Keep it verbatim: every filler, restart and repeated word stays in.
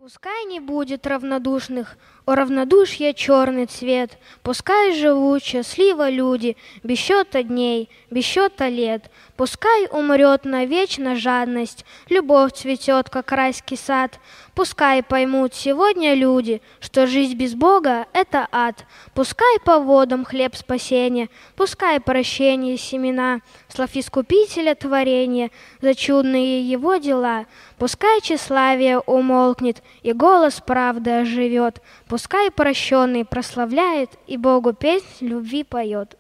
Пускай не будет равнодушных, о равнодушье черный цвет, пускай живут счастливо люди, без счета дней, без счета лет. Пускай умрет навечно жадность, любовь цветет, как райский сад. Пускай поймут сегодня люди, что жизнь без Бога — это ад. Пускай по водам хлеб спасения, пускай прощение семена, слов Искупителя творения за чудные его дела. Пускай тщеславие умолкнет, и голос правды оживет. Пускай прощенный прославляет, и Богу песнь любви поет.